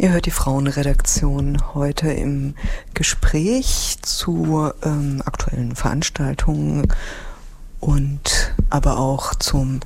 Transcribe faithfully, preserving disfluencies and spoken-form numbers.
Ihr hört die Frauenredaktion heute im Gespräch zu ähm, aktuellen Veranstaltungen und aber auch zum